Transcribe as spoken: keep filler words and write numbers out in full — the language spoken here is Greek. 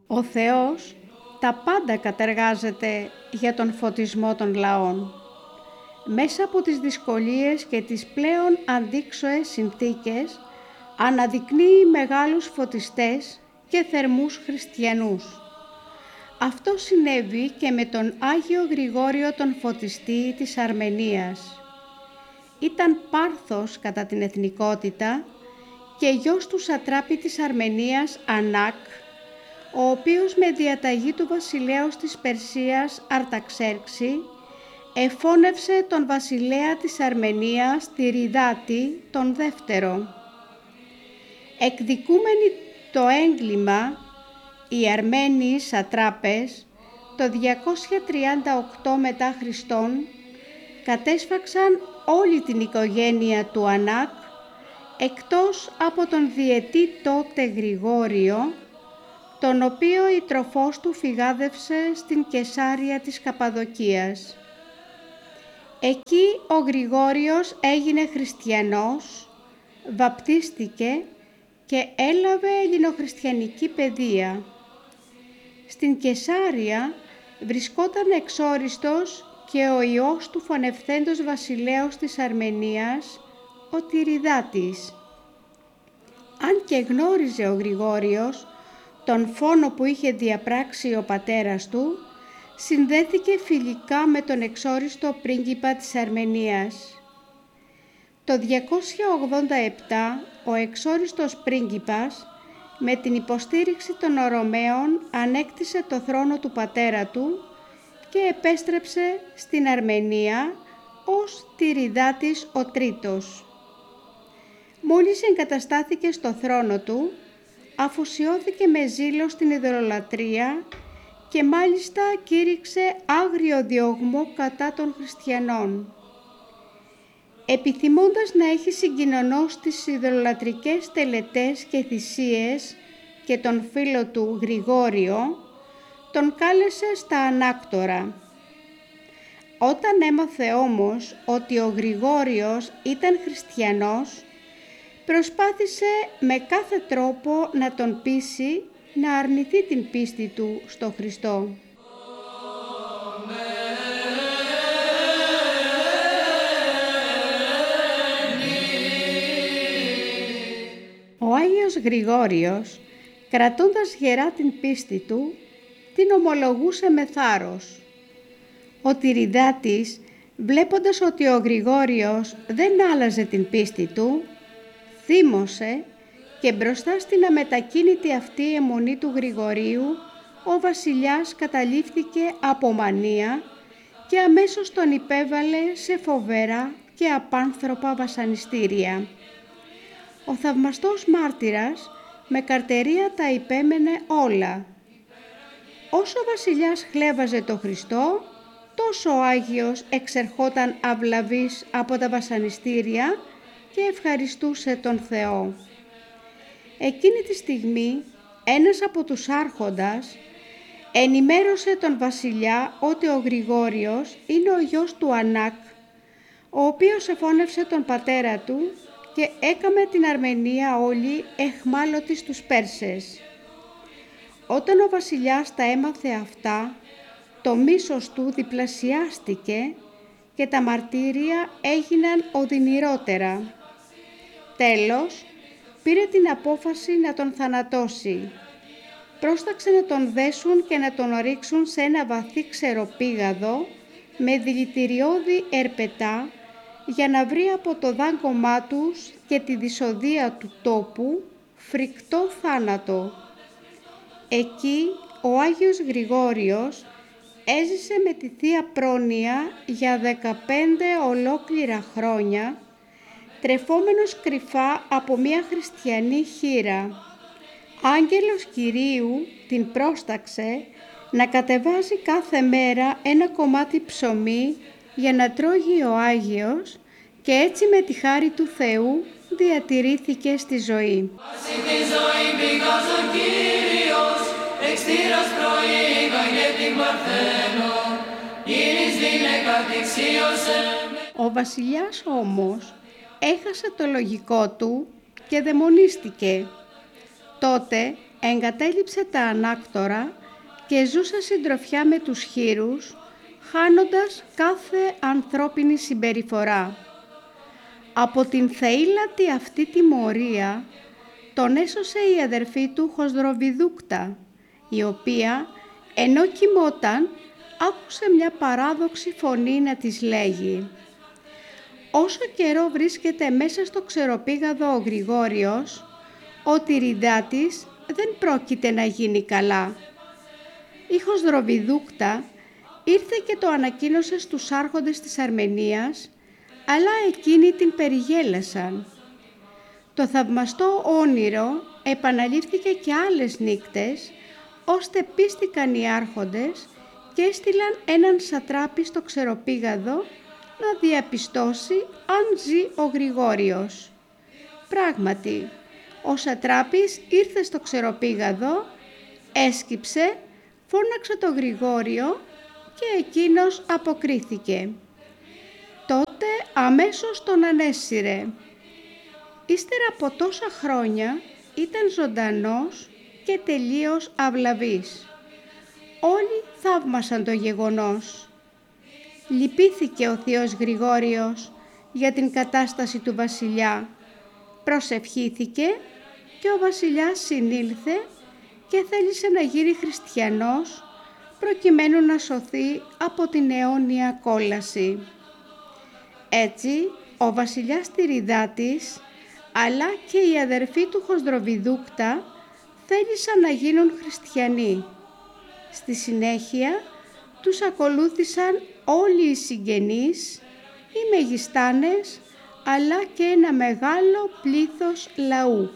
Ο Θεός τα πάντα κατεργάζεται για τον φωτισμό των λαών. Μέσα από τις δυσκολίες και τις πλέον αντίξωες συνθήκες αναδεικνύει μεγάλους φωτιστές και θερμούς χριστιανούς. Αυτό συνέβη και με τον Άγιο Γρηγόριο τον Φωτιστή της Αρμενίας. Ήταν Πάρθος κατά την εθνικότητα και γιος του σατράπη της Αρμενίας Ανάκ, ο οποίος με διαταγή του βασιλέως της Περσίας Αρταξέρξη εφώνευσε τον βασιλέα της Αρμενίας Τυριδάτη τον δεύτερο. Εκδικούμενοι το έγκλημα, οι Αρμένοι σατράπες το διακόσια τριάντα οκτώ μετά Χριστόν κατέσφαξαν όλη την οικογένεια του Ανάκ εκτός από τον διετή τότε Γρηγόριο, τον οποίο η τροφός του φυγάδευσε στην Κεσάρια της Καπαδοκίας. Εκεί ο Γρηγόριος έγινε χριστιανός, βαπτίστηκε και έλαβε ελληνοχριστιανική παιδεία. Στην Κεσάρια βρισκόταν εξόριστος και ο ιός του φωνευθέντος βασιλέως της Αρμενίας, ο Τυριδάτης. Αν και γνώριζε ο Γρηγόριος τον φόνο που είχε διαπράξει ο πατέρας του, συνδέθηκε φιλικά με τον εξόριστο πρίγκιπα της Αρμενίας. Το διακόσια ογδόντα επτά ο εξόριστος πρίγκιπας με την υποστήριξη των Ρωμαίων ανέκτησε το θρόνο του πατέρα του και επέστρεψε στην Αρμενία ως Τυριδάτης ο τρίτος. Μόλις εγκαταστάθηκε στο θρόνο του, αφοσιώθηκε με ζήλο στην ειδωλολατρία και μάλιστα κήρυξε άγριο διώγμο κατά των χριστιανών. Επιθυμώντας να έχει συγκοινωνώσει τις ειδωλολατρικές τελετές και θυσίες και τον φίλο του Γρηγόριο, τον κάλεσε στα ανάκτορα. Όταν έμαθε όμως ότι ο Γρηγόριος ήταν χριστιανός, προσπάθησε με κάθε τρόπο να τον πείσει να αρνηθεί την πίστη του στο Χριστό. Ο Άγιος Γρηγόριος, κρατώντας γερά την πίστη του, την ομολογούσε με θάρρος. Ο Τυριδάτης, βλέποντας ότι ο Γρηγόριος δεν άλλαζε την πίστη του, θύμωσε και μπροστά στην αμετακίνητη αυτή αιμονή του Γρηγορίου, ο βασιλιάς καταλήφθηκε από μανία και αμέσως τον υπέβαλε σε φοβερά και απάνθρωπα βασανιστήρια. Ο θαυμαστός μάρτυρας με καρτερία τα υπέμενε όλα. Όσο ο βασιλιάς χλέβαζε το Χριστό, τόσο ο Άγιος εξερχόταν αυλαβής από τα βασανιστήρια και ευχαριστούσε τον Θεό. Εκείνη τη στιγμή ένας από τους άρχοντας ενημέρωσε τον βασιλιά ότι ο Γρηγόριος είναι ο γιος του Ανάκ, ο οποίος εφώνευσε τον πατέρα του και έκαμε την Αρμενία όλη εχμάλωτη στους Πέρσες. Όταν ο βασιλιάς τα έμαθε αυτά, το μίσος του διπλασιάστηκε και τα μαρτύρια έγιναν οδυνηρότερα. Τέλος, πήρε την απόφαση να τον θανατώσει. Πρόσταξε να τον δέσουν και να τον ρίξουν σε ένα βαθύ ξεροπήγαδο με δηλητηριώδη ερπετά για να βρει από το δάγκωμά τους και τη δυσοδεία του τόπου φρικτό θάνατο. Εκεί ο Άγιος Γρηγόριος έζησε με τη Θεία Πρόνοια για δεκαπέντε ολόκληρα χρόνια, τρεφόμενος κρυφά από μια χριστιανή χήρα. Άγγελος Κυρίου την πρόσταξε να κατεβάζει κάθε μέρα ένα κομμάτι ψωμί για να τρώγει ο Άγιος και έτσι με τη χάρη του Θεού διατηρήθηκε στη ζωή. Ο βασιλιάς όμως έχασε το λογικό του και δαιμονίστηκε. Τότε εγκατέλειψε τα ανάκτορα και ζούσε συντροφιά με τους χήρους, χάνοντας κάθε ανθρώπινη συμπεριφορά. Από την θεήλατη αυτή τιμωρία τον έσωσε η αδερφή του Χοσδροβιδούκτα, η οποία ενώ κοιμόταν άκουσε μια παράδοξη φωνή να της λέγει: «Όσο καιρό βρίσκεται μέσα στο ξεροπήγαδο ο Γρηγόριος, ο Τυριδάτης δεν πρόκειται να γίνει καλά». Η Χοσδροβιδούκτα ήρθε και το ανακοίνωσε στους άρχοντες της Αρμενίας, αλλά εκείνοι την περιγέλασαν. Το θαυμαστό όνειρο επαναλήφθηκε και άλλες νύκτες, ώστε πίστηκαν οι άρχοντες και έστειλαν έναν σατράπη στο ξεροπήγαδο να διαπιστώσει αν ζει ο Γρηγόριος. Πράγματι, ο σατράπης ήρθε στο ξεροπήγαδο, έσκυψε, φώναξε το Γρηγόριο και εκείνος αποκρίθηκε. Τότε αμέσως τον ανέσυρε. Ύστερα από τόσα χρόνια ήταν ζωντανός και τελείως αυλαβής. Όλοι θαύμασαν το γεγονός. Λυπήθηκε ο θείος Γρηγόριος για την κατάσταση του βασιλιά. Προσευχήθηκε και ο βασιλιάς συνήλθε και θέλησε να γίνει χριστιανός προκειμένου να σωθεί από την αιώνια κόλαση. Έτσι, ο βασιλιάς Τυριδάτης αλλά και η αδερφή του Χοσδροβιδούκτα θέλησαν να γίνουν χριστιανοί. Στη συνέχεια τους ακολούθησαν όλοι οι συγγενείς, οι μεγιστάνες, αλλά και ένα μεγάλο πλήθος λαού.